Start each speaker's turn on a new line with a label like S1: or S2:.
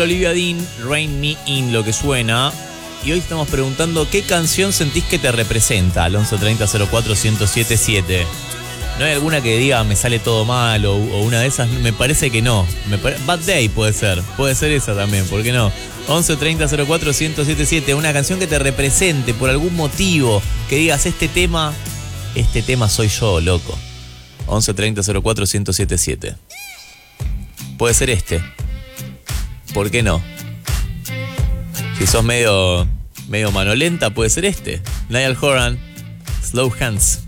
S1: Olivia Dean, Rain Me In, lo que suena. Y hoy estamos preguntando qué canción sentís que te representa al 1130041077. ¿No hay alguna que diga me sale todo mal o una de esas? Me parece que no. Bad Day puede ser esa también, ¿por qué no? 1130041077, una canción que te represente por algún motivo, que digas este tema soy yo, loco. 1130041077. Puede ser este. ¿Por qué no? Si sos medio mano lenta, puede ser este. Niall Horan, Slow Hands.